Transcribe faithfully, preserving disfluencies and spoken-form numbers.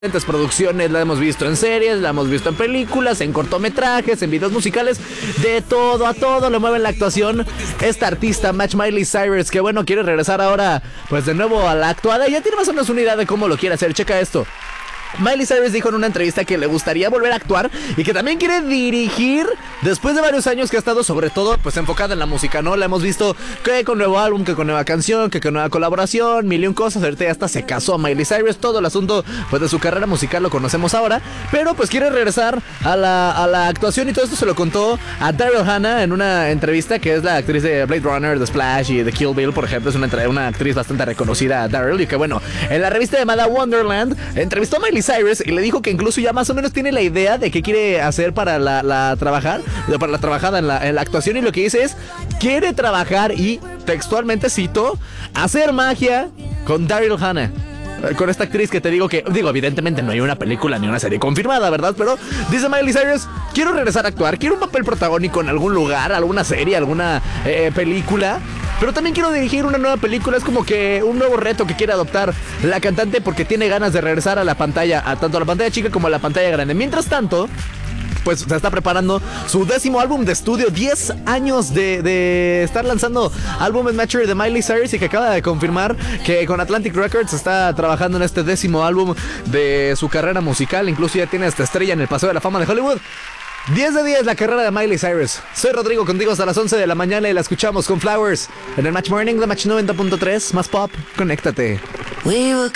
diferentes producciones, la hemos visto en series, la hemos visto en películas, en cortometrajes, en videos musicales, de todo a todo le mueve la actuación esta artista, Match Miley Cyrus, que bueno, quiere regresar ahora pues de nuevo a la actuada y ya tiene más o menos una idea de cómo lo quiere hacer. Checa esto. Miley Cyrus dijo en una entrevista que le gustaría volver a actuar y que también quiere dirigir después de varios años que ha estado sobre todo pues enfocada en la música, ¿no? La hemos visto que con nuevo álbum, que con nueva canción, que con nueva colaboración, mil y un cosas. Ahorita ya hasta se casó Miley Cyrus, todo el asunto pues de su carrera musical lo conocemos ahora, pero pues quiere regresar a la, a la actuación y todo esto se lo contó a Daryl Hannah en una entrevista, que es la actriz de Blade Runner, The Splash y The Kill Bill, por ejemplo. Es una, una actriz bastante reconocida, Daryl, y que bueno, en la revista llamada Wonderland entrevistó a Miley Cyrus y le dijo que incluso ya más o menos tiene la idea de qué quiere hacer para la, la trabajar, para la trabajada en la, en la actuación, y lo que dice es, quiere trabajar y, textualmente cito, hacer magia con Daryl Hannah. Con esta actriz que te digo que, digo, evidentemente no hay una película ni una serie confirmada, ¿verdad? Pero dice Miley Cyrus, quiero regresar a actuar, quiero un papel protagónico en algún lugar, alguna serie, alguna eh, película. Pero también quiero dirigir una nueva película. Es como que un nuevo reto que quiere adoptar la cantante, porque tiene ganas de regresar a la pantalla, a tanto a la pantalla chica como a la pantalla grande. Mientras tanto, pues se está preparando su décimo álbum de estudio. diez años de, de estar lanzando álbumes Mature de Miley Cyrus, y que acaba de confirmar que con Atlantic Records está trabajando en este décimo álbum de su carrera musical. Incluso ya tiene esta estrella en el Paseo de la Fama de Hollywood. diez de diez la carrera de Miley Cyrus. Soy Rodrigo, contigo hasta las once de la mañana y la escuchamos con Flowers en el Match Morning de Match noventa punto tres. Más pop, conéctate. We were